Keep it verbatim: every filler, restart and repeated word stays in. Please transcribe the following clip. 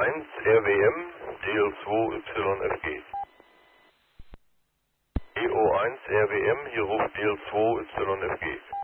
eins R W M, D L zwei Y F G. E O eins R W M, hier ruft D L zwei Y F G.